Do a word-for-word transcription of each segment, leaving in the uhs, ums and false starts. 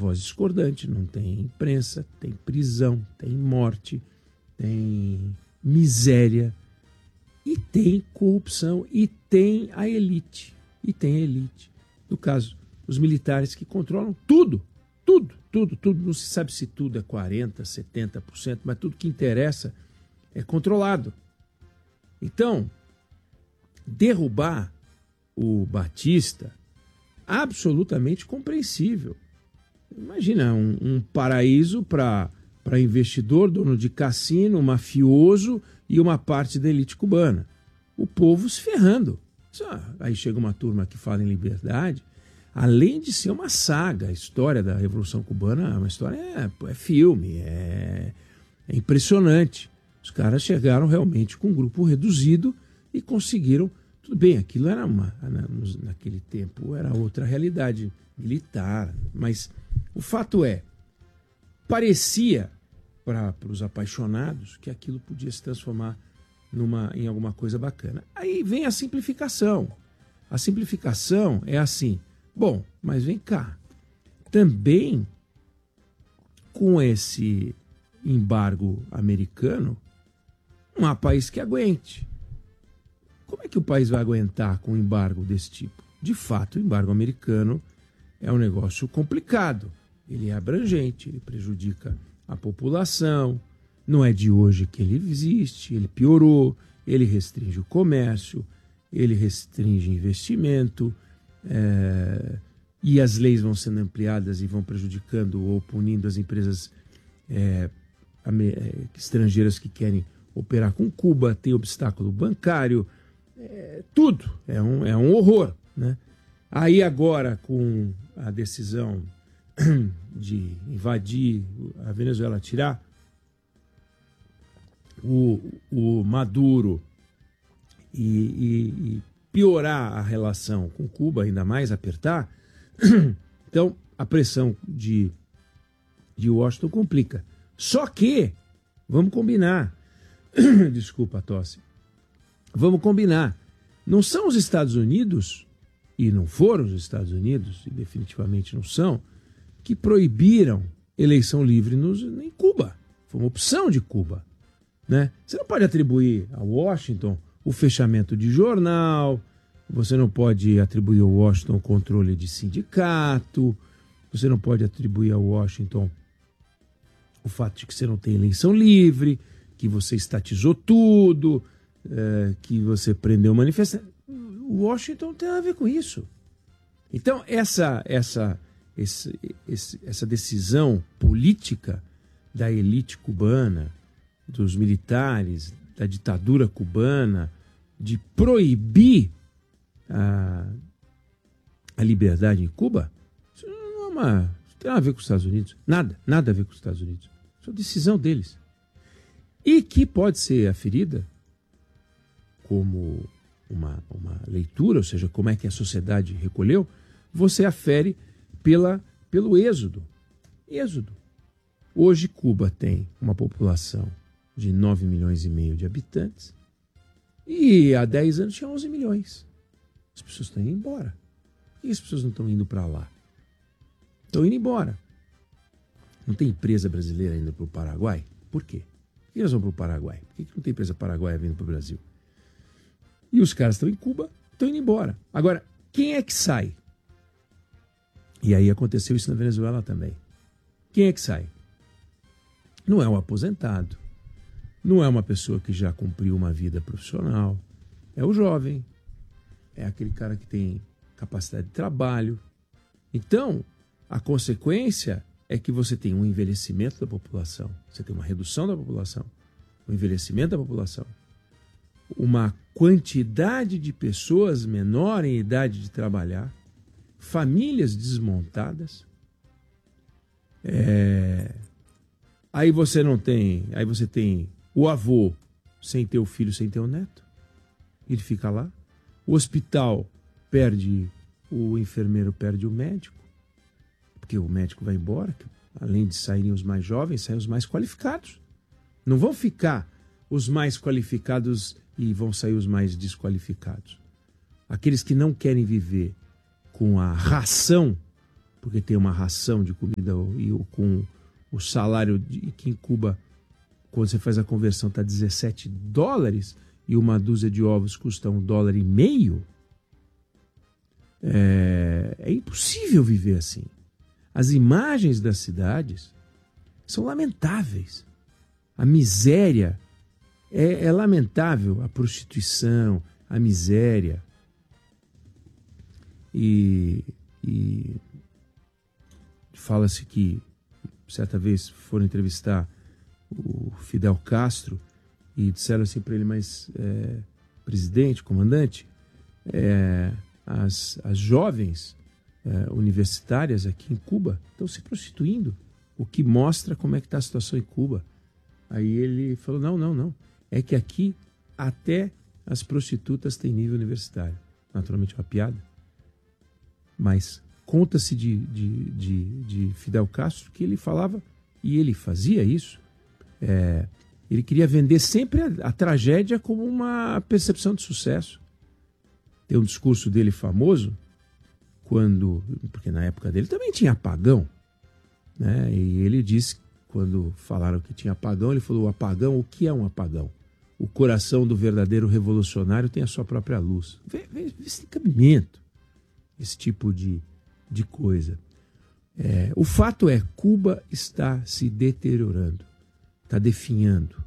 voz discordante, não tem imprensa, tem prisão, tem morte, tem miséria, e tem corrupção, e tem a elite, e tem a elite. No caso, os militares que controlam tudo, tudo, tudo, tudo. Não se sabe se tudo é quarenta por cento, setenta por cento, mas tudo que interessa é controlado. Então, derrubar o Batista, absolutamente compreensível. Imagina um, um paraíso para para investidor, dono de cassino, mafioso e uma parte da elite cubana. O povo se ferrando. Aí chega uma turma que fala em liberdade, além de ser uma saga, a história da Revolução Cubana é uma história, é, é filme, é, é impressionante. Os caras chegaram realmente com um grupo reduzido e conseguiram. Tudo bem, aquilo era uma. Naquele tempo era outra realidade militar, mas o fato é, parecia para os apaixonados que aquilo podia se transformar numa, em alguma coisa bacana. Aí vem a simplificação. A simplificação é assim, bom, mas vem cá, também com esse embargo americano, não há país que aguente. Como é que o país vai aguentar com um embargo desse tipo? De fato, o embargo americano é um negócio complicado. Ele é abrangente, ele prejudica a população. Não é de hoje que ele existe, ele piorou, ele restringe o comércio, ele restringe investimento, é, e as leis vão sendo ampliadas e vão prejudicando ou punindo as empresas é, estrangeiras que querem operar com Cuba, tem obstáculo bancário, é, tudo, é um, é um horror, né? Aí agora, com a decisão de invadir a Venezuela, tirar o, o Maduro e, e, e piorar a relação com Cuba, ainda mais apertar, então a pressão de, de Washington complica. Só que, vamos combinar, desculpa a tosse, vamos combinar, não são os Estados Unidos, e não foram os Estados Unidos, e definitivamente não são, que proibiram eleição livre nos, em Cuba. Foi uma opção de Cuba, né? Você não pode atribuir a Washington o fechamento de jornal, você não pode atribuir a Washington o controle de sindicato, você não pode atribuir a Washington o fato de que você não tem eleição livre, que você estatizou tudo, é, que você prendeu manifestantes. Washington tem a ver com isso. Então, essa, essa, esse, esse, essa decisão política da elite cubana, dos militares, da ditadura cubana, de proibir a, a liberdade em Cuba, isso não é uma, não tem nada a ver com os Estados Unidos. Nada, nada a ver com os Estados Unidos. Isso é decisão deles. E que pode ser aferida como uma, uma leitura, ou seja, como é que a sociedade recolheu, você afere pela, pelo êxodo. Êxodo. Hoje Cuba tem uma população de nove milhões e meio de habitantes e há dez anos tinha onze milhões. As pessoas estão indo embora. Por que as pessoas não estão indo para lá? Estão indo embora. Não tem empresa brasileira indo para o Paraguai? Por quê? Por que elas vão para o Paraguai? Por que não tem empresa paraguaia vindo para o Brasil? E os caras estão em Cuba, estão indo embora. Agora, quem é que sai? E aí aconteceu isso na Venezuela também. Quem é que sai? Não é um aposentado, não é uma pessoa que já cumpriu uma vida profissional, é o jovem, é aquele cara que tem capacidade de trabalho. Então, a consequência é que você tem um envelhecimento da população, você tem uma redução da população, um envelhecimento da população, uma quantidade de pessoas menor em idade de trabalhar, famílias desmontadas. É... Aí você não tem, aí você tem o avô sem ter o filho, sem ter o neto. Ele fica lá. O hospital perde, o enfermeiro perde o médico, porque o médico vai embora. Além de saírem os mais jovens, saem os mais qualificados. Não vão ficar os mais qualificados e vão sair os mais desqualificados. Aqueles que não querem viver com a ração porque tem uma ração de comida e com o salário de, que em Cuba, quando você faz a conversão, está dezessete dólares e uma dúzia de ovos custa um dólar e meio. É, é impossível viver assim. As imagens das cidades são lamentáveis. A miséria é, é lamentável, a prostituição, a miséria. E, e fala-se que certa vez foram entrevistar o Fidel Castro e disseram assim para ele, mas é, presidente, comandante, é, as, as jovens é, universitárias aqui em Cuba estão se prostituindo, o que mostra como é que está a situação em Cuba. Aí ele falou, não, não, não, é que aqui até as prostitutas têm nível universitário. Naturalmente é uma piada, mas conta-se de, de, de, de Fidel Castro que ele falava, e ele fazia isso, é, ele queria vender sempre a, a tragédia como uma percepção de sucesso. Tem um discurso dele famoso, quando, porque na época dele também tinha apagão, né? E ele disse, quando falaram que tinha apagão, ele falou, o apagão, o que é um apagão? O coração do verdadeiro revolucionário tem a sua própria luz. Vê, vê, vê esse cabimento, esse tipo de, de coisa. É, o fato é, Cuba está se deteriorando, está definhando.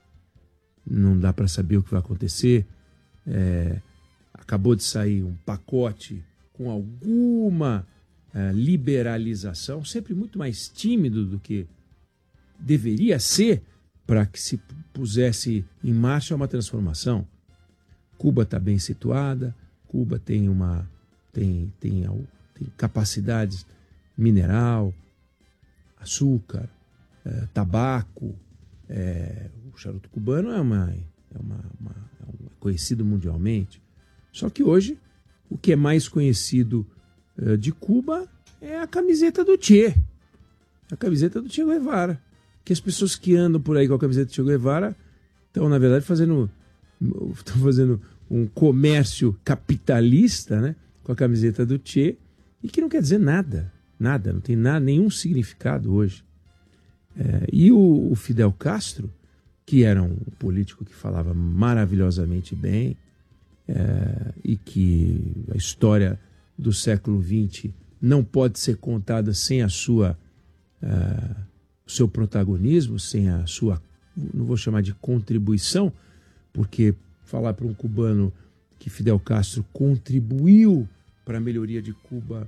Não dá para saber o que vai acontecer. É, acabou de sair um pacote com alguma é, liberalização, sempre muito mais tímido do que deveria ser para que se pusesse em marcha uma transformação. Cuba está bem situada, Cuba tem uma tem, tem, tem capacidades mineral, açúcar, é, tabaco, é, o charuto cubano é, uma, é, uma, uma, é um, conhecido mundialmente. Só que hoje o que é mais conhecido é, de Cuba é a camiseta do Che, a camiseta do Che Guevara. Que as pessoas que andam por aí com a camiseta do Che Guevara estão, na verdade, fazendo, estão fazendo um comércio capitalista, né, com a camiseta do Che, e que não quer dizer nada, nada, não tem nada, nenhum significado hoje. É, e o, o Fidel Castro, que era um político que falava maravilhosamente bem, é, e que a história do século vinte não pode ser contada sem a sua... É, o seu protagonismo, sem a sua, não vou chamar de contribuição, porque falar para um cubano que Fidel Castro contribuiu para a melhoria de Cuba,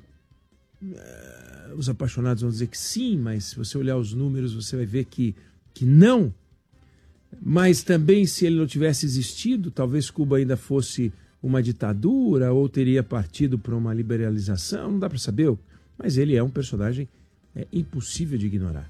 uh, os apaixonados vão dizer que sim, mas se você olhar os números você vai ver que, que não. Mas também, se ele não tivesse existido, talvez Cuba ainda fosse uma ditadura ou teria partido para uma liberalização, não dá para saber, mas ele é um personagem é, impossível de ignorar.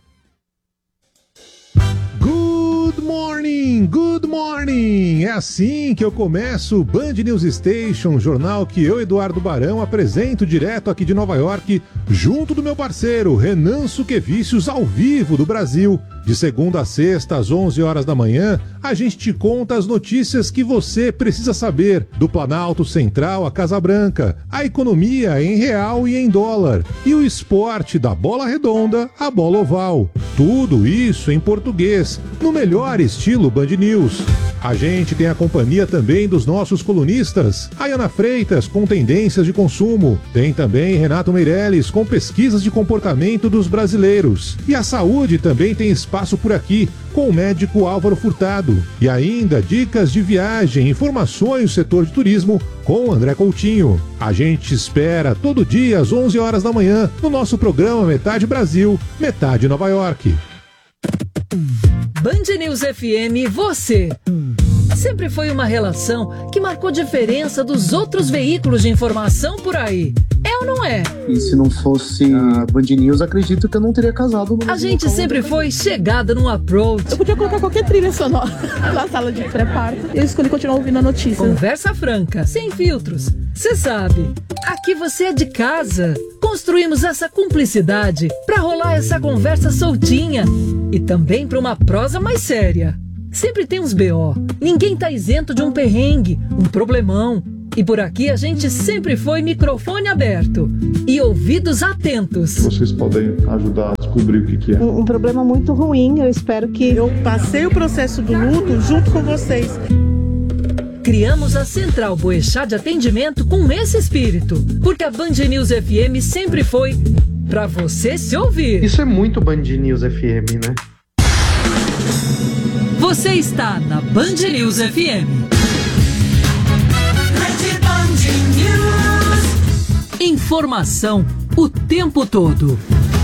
Good morning, good morning! É assim que eu começo o Band News Station, jornal que eu, Eduardo Barão, apresento direto aqui de Nova York, junto do meu parceiro Renan Suquevicius, ao vivo do Brasil. De segunda a sexta, às onze horas da manhã, a gente te conta as notícias que você precisa saber do Planalto Central à Casa Branca, a economia em real e em dólar, e o esporte da bola redonda à bola oval. Tudo isso em português, no melhor estilo Band News. A gente tem a companhia também dos nossos colunistas, Ayana Freitas com tendências de consumo, tem também Renato Meirelles com pesquisas de comportamento dos brasileiros, e a saúde também tem espaço por aqui, com o médico Álvaro Furtado, e ainda dicas de viagem, informações do setor de turismo com André Coutinho. A gente espera todo dia às onze horas da manhã no nosso programa Metade Brasil, Metade Nova York. Band News F M, você. Sempre foi uma relação que marcou diferença dos outros veículos de informação por aí. É ou não é? E se não fosse a Band News, acredito que eu não teria casado. A gente sempre foi chegada no approach. Eu podia colocar qualquer trilha sonora na sala de pré-parto. Eu escolhi continuar ouvindo a notícia. Conversa franca, sem filtros. Você sabe, aqui você é de casa. Construímos essa cumplicidade pra rolar essa conversa soltinha. E também pra uma prosa mais séria. Sempre tem uns B O. Ninguém tá isento de um perrengue, um problemão. E por aqui a gente sempre foi microfone aberto e ouvidos atentos. Vocês podem ajudar a descobrir o que, que é. Um, um problema muito ruim, eu espero que... Eu passei o processo do luto junto com vocês. Criamos a Central Boechat de atendimento com esse espírito, porque a Band News F M sempre foi pra você se ouvir. Isso é muito Band News F M, né? Você está na Band News F M. Informação o tempo todo.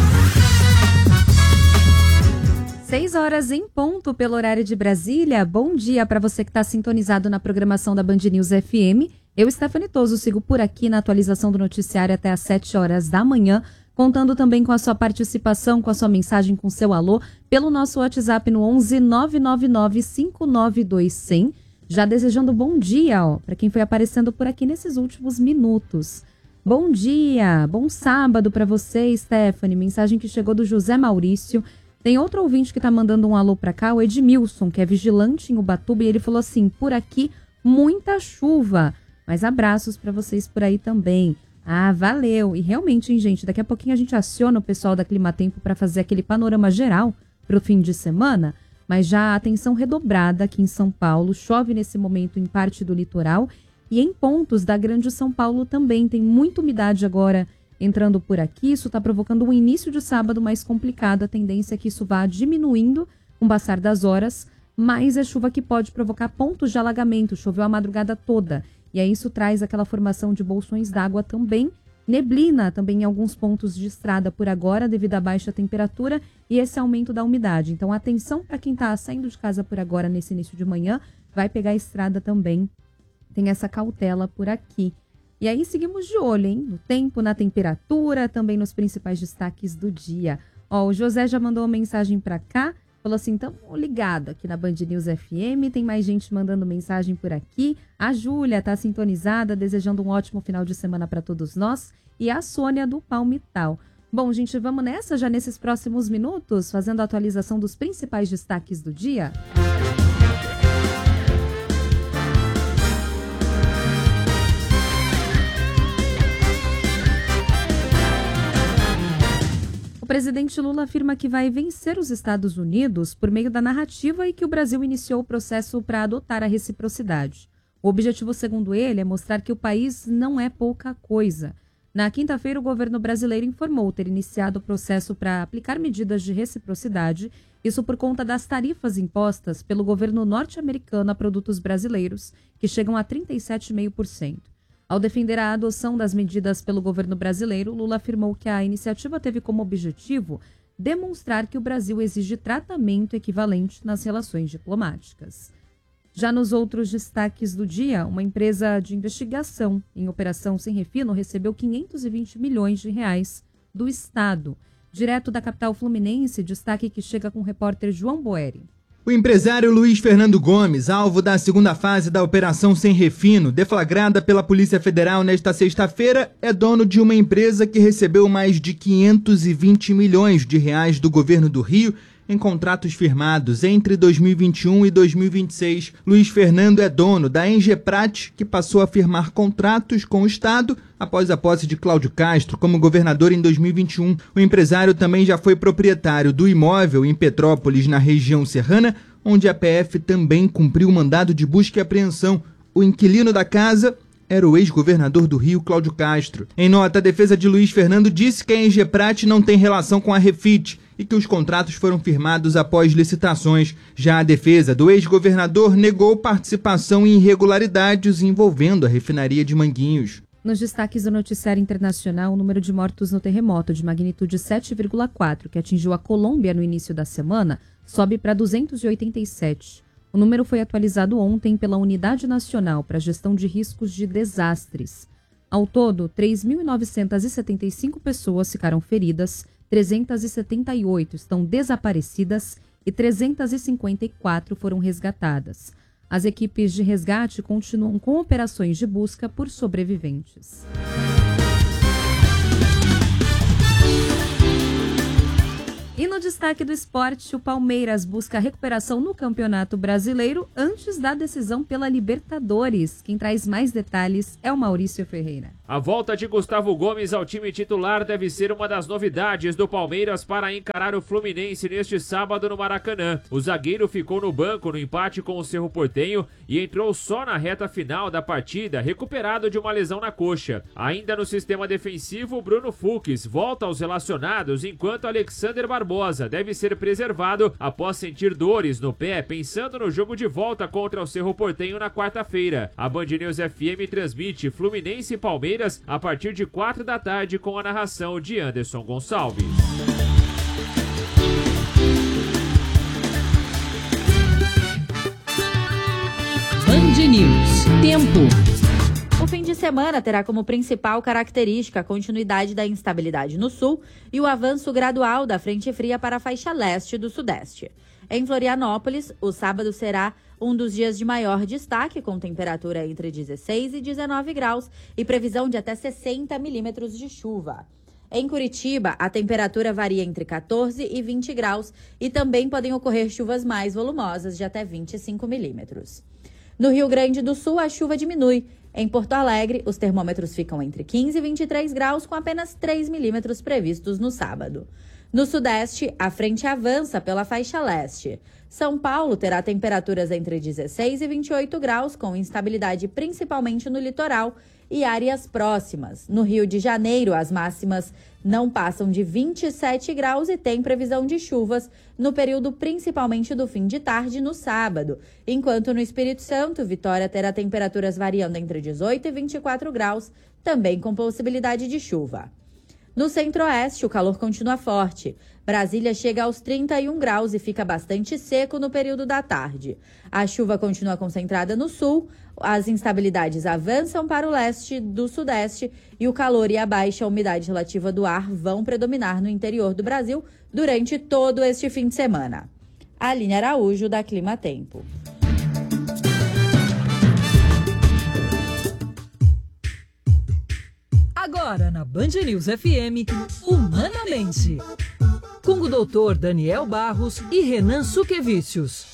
Seis horas em ponto pelo horário de Brasília. Bom dia para você que está sintonizado na programação da Band News F M. Eu, Stephanie Toso, sigo por aqui na atualização do noticiário até às sete horas da manhã, contando também com a sua participação, com a sua mensagem, com seu alô, pelo nosso WhatsApp no onze nove nove nove cinco nove dois zero zero. Já desejando bom dia, ó, para quem foi aparecendo por aqui nesses últimos minutos. Bom dia, bom sábado para você, Stephanie. Mensagem que chegou do José Maurício. Tem outro ouvinte que tá mandando um alô para cá, o Edmilson, que é vigilante em Ubatuba, e ele falou assim: por aqui, muita chuva. Mas abraços para vocês por aí também. Ah, valeu. E realmente, hein, gente, daqui a pouquinho a gente aciona o pessoal da Climatempo para fazer aquele panorama geral pro fim de semana. Mas já atenção redobrada aqui em São Paulo. Chove nesse momento em parte do litoral. E em pontos da Grande São Paulo também tem muita umidade agora entrando por aqui. Isso está provocando um início de sábado mais complicado. A tendência é que isso vá diminuindo com o passar das horas, mas é chuva que pode provocar pontos de alagamento. Choveu a madrugada toda. E aí isso traz aquela formação de bolsões d'água também. Neblina também em alguns pontos de estrada por agora, devido à baixa temperatura e esse aumento da umidade. Então atenção para quem está saindo de casa por agora nesse início de manhã, vai pegar a estrada também. Tem essa cautela por aqui. E aí seguimos de olho, hein? No tempo, na temperatura, também nos principais destaques do dia. Ó, o José já mandou uma mensagem para cá, falou assim: estamos ligados aqui na Band News F M, tem mais gente mandando mensagem por aqui. A Júlia está sintonizada, desejando um ótimo final de semana para todos nós. E a Sônia do Palmital. Bom, gente, vamos nessa já nesses próximos minutos, fazendo a atualização dos principais destaques do dia. O presidente Lula afirma que vai vencer os Estados Unidos por meio da narrativa e que o Brasil iniciou o processo para adotar a reciprocidade. O objetivo, segundo ele, é mostrar que o país não é pouca coisa. Na quinta-feira, o governo brasileiro informou ter iniciado o processo para aplicar medidas de reciprocidade, isso por conta das tarifas impostas pelo governo norte-americano a produtos brasileiros, que chegam a trinta e sete vírgula cinco por cento. Ao defender a adoção das medidas pelo governo brasileiro, Lula afirmou que a iniciativa teve como objetivo demonstrar que o Brasil exige tratamento equivalente nas relações diplomáticas. Já nos outros destaques do dia, uma empresa de investigação em operação sem refino recebeu quinhentos e vinte milhões de reais do Estado. Direto da capital fluminense, destaque que chega com o repórter João Boeri. O empresário Luiz Fernando Gomes, alvo da segunda fase da Operação Sem Refino, deflagrada pela Polícia Federal nesta sexta-feira, é dono de uma empresa que recebeu mais de quinhentos e vinte milhões de reais do governo do Rio em contratos firmados entre dois mil e vinte e um e dois mil e vinte e seis. Luiz Fernando é dono da Engeprat, que passou a firmar contratos com o Estado após a posse de Cláudio Castro como governador em dois mil e vinte e um. O empresário também já foi proprietário do imóvel em Petrópolis, na região serrana, onde a P F também cumpriu o mandado de busca e apreensão. O inquilino da casa era o ex-governador do Rio, Cláudio Castro. Em nota, a defesa de Luiz Fernando disse que a Engeprat não tem relação com a Refit e que os contratos foram firmados após licitações. Já a defesa do ex-governador negou participação em irregularidades envolvendo a refinaria de Manguinhos. Nos destaques do noticiário internacional, o número de mortos no terremoto de magnitude sete vírgula quatro, que atingiu a Colômbia no início da semana, sobe para duzentos e oitenta e sete. O número foi atualizado ontem pela Unidade Nacional para a Gestão de Riscos de Desastres. Ao todo, três mil novecentas e setenta e cinco pessoas ficaram feridas, trezentas e setenta e oito estão desaparecidas e trezentas e cinquenta e quatro foram resgatadas. As equipes de resgate continuam com operações de busca por sobreviventes. E no destaque do esporte, o Palmeiras busca recuperação no Campeonato Brasileiro antes da decisão pela Libertadores. Quem traz mais detalhes é o Maurício Ferreira. A volta de Gustavo Gomes ao time titular deve ser uma das novidades do Palmeiras para encarar o Fluminense neste sábado no Maracanã. O zagueiro ficou no banco no empate com o Cerro Porteño e entrou só na reta final da partida, recuperado de uma lesão na coxa. Ainda no sistema defensivo, Bruno Fux volta aos relacionados, enquanto Alexander Barbosa deve ser preservado após sentir dores no pé, pensando no jogo de volta contra o Cerro Porteño na quarta-feira. A Band News F M transmite Fluminense e Palmeiras a partir de quatro da tarde com a narração de Anderson Gonçalves. Band News. Tempo. O fim de semana terá como principal característica a continuidade da instabilidade no sul e o avanço gradual da frente fria para a faixa leste do sudeste. Em Florianópolis, o sábado será um dos dias de maior destaque, com temperatura entre dezesseis e dezenove graus e previsão de até sessenta milímetros de chuva. Em Curitiba, a temperatura varia entre quatorze e vinte graus e também podem ocorrer chuvas mais volumosas de até vinte e cinco milímetros. No Rio Grande do Sul, a chuva diminui. Em Porto Alegre, os termômetros ficam entre quinze e vinte e três graus, com apenas três milímetros previstos no sábado. No Sudeste, a frente avança pela faixa leste. São Paulo terá temperaturas entre dezesseis e vinte e oito graus, com instabilidade principalmente no litoral e áreas próximas. No Rio de Janeiro, as máximas não passam de vinte e sete graus e tem previsão de chuvas no período principalmente do fim de tarde no sábado, enquanto no Espírito Santo, Vitória terá temperaturas variando entre dezoito e vinte e quatro graus, também com possibilidade de chuva. No Centro-Oeste, o calor continua forte. Brasília chega aos trinta e um graus e fica bastante seco no período da tarde. A chuva continua concentrada no sul, as instabilidades avançam para o leste do sudeste e o calor e a baixa umidade relativa do ar vão predominar no interior do Brasil durante todo este fim de semana. Aline Araújo, da Clima Tempo. Agora na Band News F M, Humanamente, com o doutor Daniel Barros e Renan Suquevicius.